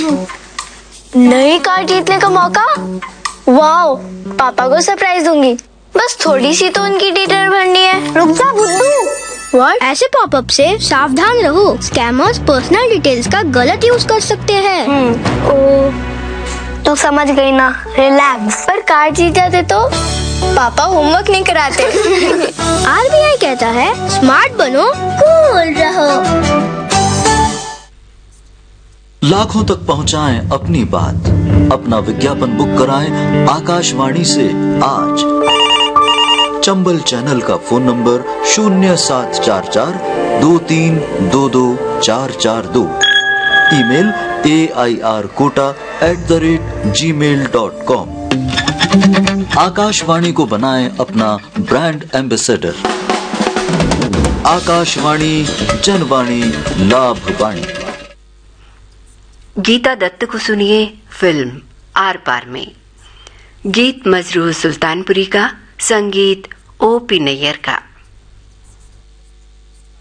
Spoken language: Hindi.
नई कार जीतने का मौका। वाओ, पापा को सरप्राइज दूंगी। बस थोड़ी सी तो उनकी डिटेल भरनी है। रुक जा बुद्धू। व्हाट? ऐसे पॉपअप से सावधान रहो। स्कैमर्स पर्सनल डिटेल्स का गलत यूज कर सकते हैं। ओ, तू समझ गई ना, रिलैक्स। पर कार जीत जाते तो पापा होमवर्क नहीं कराते। आरबीआई कहता है स्मार्ट बनो, कूल रहो। लाखों तक पहुंचाएं अपनी बात। अपना विज्ञापन बुक कराएं आकाशवाणी से आज। चंबल चैनल का phone number 0744 2322 email airkota@gmail.com। Akashvani को बनाएं अपना ब्रांड एम्बेसडर। आकाशवाणी जनवाणी लाभवाणी। गीता दत्त को सुनिए फिल्म आर पार में। गीत मजरूह सुल्तानपुरी का, संगीत ओपी नैयर का।